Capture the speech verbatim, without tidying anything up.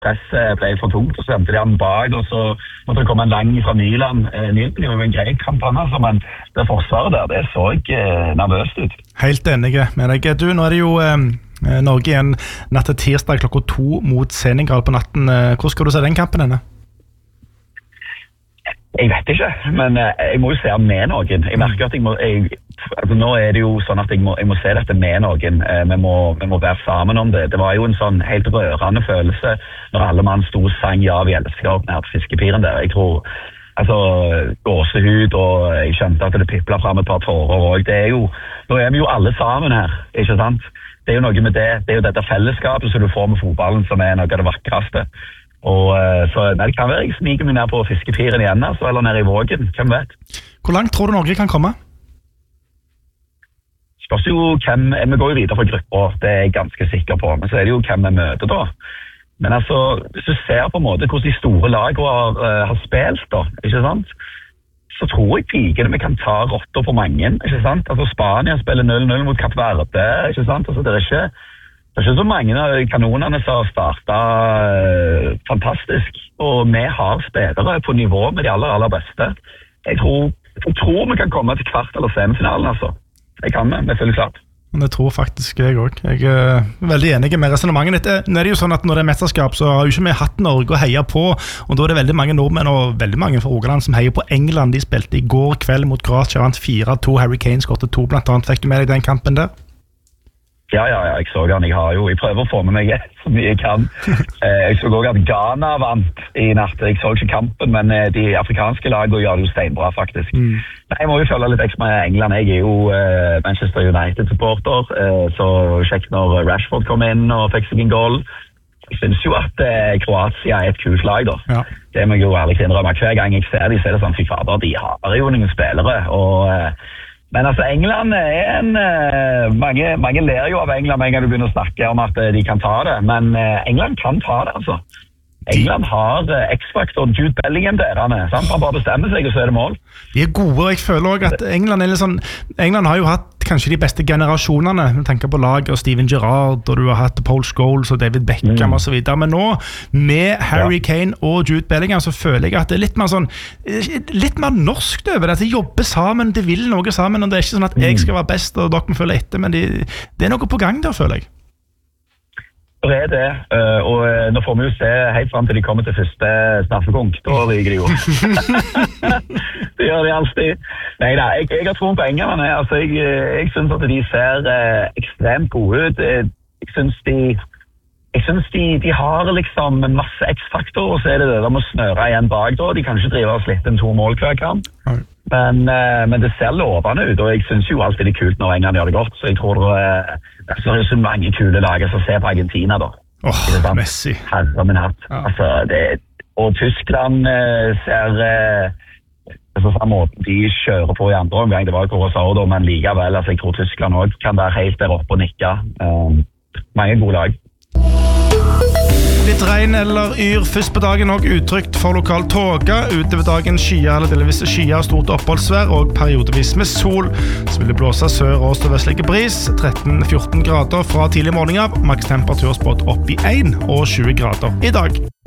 presset ble for tungt, og så sendte de han bak, og så måtte det komme en lang fra Nyland. Nyland ble jo en grei kampanje, altså, men det forsvaret der, det så ikke nervøst ut. Helt enige med deg. Du, nå er det jo eh, Norge igjen natt til tirsdag klokka to mot Senegal på natten. Hvor skal du se den kampen henne? Jeg vet ikke, men jeg må jo se med noen. Jeg merker at jeg må... Jeg, altså nå er det jo sånn at jeg må, jeg må se dette med noen. Vi må, vi må være sammen om det. Det var jo en sånn helt rørende følelse når alle mann sto og sang «Ja, vi elsker» opp nær fiskepiren der. Jeg tror, altså, gåsehud, og jeg skjønte at det piplet frem et par tårer, og det er jo... Nå er vi jo alle sammen her, ikke sant? Det er jo noe med det. Det er jo dette fellesskapet som du får med fotballen, som er noe av det vakreste. Og så nei, det kan være jeg sniker meg ned på fiskepiren igjen, altså, eller ned i vågen, hvem vet. Hvor langt tror du Norge kan komme? Spørs jo hvem, vi går jo videre for grupper, det er jeg ganske sikker på, men så er det jo hvem vi møter da. Men altså, hvis du ser på en måte hvordan de store lagene har, uh, har spilt da, ikke sant? Så tror jeg pigene vi kan ta rotter på mange, ikke sant? Altså Spania spiller null null mot Kapp Verde, ikke sant? Altså det er ikke... Det er ikke så mange av kanonene som har startet uh, fantastisk, og vi har spillere på nivå med de aller, aller beste. Jeg tror, jeg tror vi kan komme til kvart eller semifinalen, altså. Jeg kan vi, vi følger klart. Det tror faktisk jeg også. Jeg er veldig enig med resonemanget ditt. Nå er det jo sånn at når det er mesterskap, så har jo ikke vi hatt Norge å heie på, og da er det veldig mange nordmenn og veldig mange fra Rogaland som heier på England. De spilte i går kveld mot Kroatia, vant fire to, Harry Kane skåret to blant annet. Fikk du med deg den kampen der? Ja, ja, ja, jeg så han. Jeg har jo, jeg prøver å få med meg så mye jeg kan. Jeg så også at Ghana vant i natt. Jeg så ikke kampen, men de afrikanske lagene gjør det jo steinbra, faktisk. Mm. Nei, jeg må jo følge litt ekstra med England. Jeg er jo uh, Manchester United-supporter, uh, så kjekt når Rashford kom inn og fikk seg en goal. Jeg synes jo at uh, Kroatia er et kult lag, da. Ja. Det må jeg jo ærlig innrømme. Hver gang jeg ser de, så er det sånn, fy fader, de har jo noen spillere, og... Uh, Men altså, England er en... Uh, mange, mange ler jo av England med en gang du begynner å snakke om at uh, de kan ta det, men uh, England kan ta det, altså. England har uh, X-Factor, Jude Bellingham der, han er, sant? Han bare bestemmer seg, og så er det mål. De er gode, og jeg føler også at England er litt sånn... England har jo hatt kanskje de beste generasjonene. Du tenker på laget av Steven Gerrard, og du har hatt Paul Scholes og David Beckham mm. og så videre. Men nå, med Harry ja. Kane og Jude Bellingham, så føler jeg at det er litt mer sånn... Litt mer norsk over det. De jobber sammen, de vil noe sammen, og det er ikke sånn at jeg skal være best, og dere må følge etter, men de, det er noe på gang der, føler jeg. Det er det, og nå får vi jo se helt frem til de kommer til første straffekonk. Da ryker de jo. Det gjør de alltid. Nei da, jeg, jeg har troen på englene. Altså, jeg, jeg synes at de ser eh, ekstremt gode ut. Jeg synes de, jeg synes de, de har liksom masse X-faktor, og så er det det de må snøre igjen bak da. De kan ikke drive og slippe en to mål hver kamp. Men, eh, men det ser lovende ut, og jeg synes jo alltid det er kult når England gjør det godt, så jeg tror det er, det er så mange kule lager som ser på Argentina da. Åh, oh, Messi. Herre min hatt. Ja. Altså, det, og Tyskland eh, ser eh, på samme måte de kjører på i andre omgang, det var jo Corosao da, men likevel, altså, jeg tror Tyskland også kan være helt der oppe og nikke. Um, mange gode lag. Litt regn eller yr først på dagen og utrygt for lokal tåge. Utover dagen skyer eller delvis skyer, stort oppholdsvær og periodevis med sol. Så vil det blåse sør- og østlig bris, tretten til fjorten grader fra tidlig morgen av. Maks temperatur spådd opp i en og tjue grader i dag.